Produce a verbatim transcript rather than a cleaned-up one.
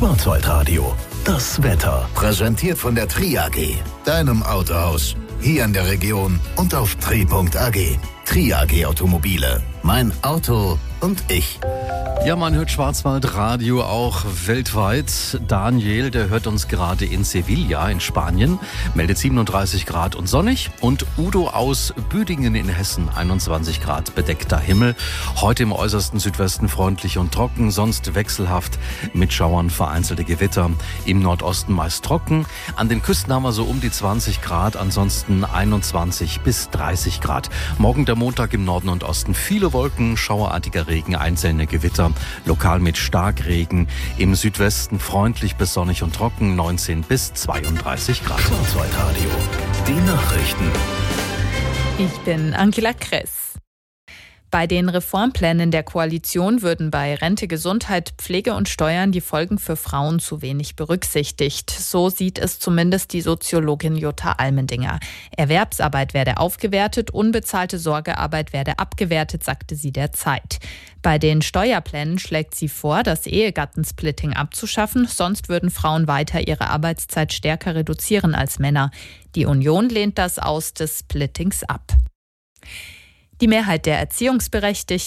Schwarzwaldradio. Das Wetter. Präsentiert von der Tri A G. Deinem Autohaus. Hier in der Region und auf tri punkt a g. Tri A G Automobile. Mein Auto und ich. Ja, man hört Schwarzwaldradio auch weltweit. Daniel, der hört uns gerade in Sevilla in Spanien, meldet siebenunddreißig Grad und sonnig. Und Udo aus Büdingen in Hessen, einundzwanzig Grad, bedeckter Himmel. Heute im äußersten Südwesten freundlich und trocken, sonst wechselhaft mit Schauern, vereinzelte Gewitter. Im Nordosten meist trocken. An den Küsten haben wir so um die zwanzig Grad, ansonsten einundzwanzig bis dreißig Grad. Morgen der Montag im Norden und Osten viele Wolken, schauerartiger Regen, einzelne Gewitter. Lokal mit Starkregen. Im Südwesten freundlich bis sonnig und trocken, neunzehn bis zweiunddreißig Grad. Schwarzwaldradio. Die Nachrichten. Ich bin Angela Kress. Bei den Reformplänen der Koalition würden bei Rente, Gesundheit, Pflege und Steuern die Folgen für Frauen zu wenig berücksichtigt. So sieht es zumindest die Soziologin Jutta Almendinger. Erwerbsarbeit werde aufgewertet, unbezahlte Sorgearbeit werde abgewertet, sagte sie der Zeit. Bei den Steuerplänen schlägt sie vor, das Ehegattensplitting abzuschaffen, sonst würden Frauen weiter ihre Arbeitszeit stärker reduzieren als Männer. Die Union lehnt das Aus des Splittings ab. Die Mehrheit der Erziehungsberechtigten